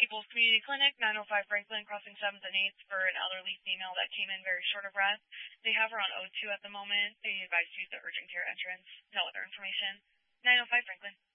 People's Community Clinic, 905 Franklin, crossing 7th and 8th for an elderly female that came in very short of breath. They have her on O2 at the moment. They advise to use the urgent care entrance. No other information. 905 Franklin.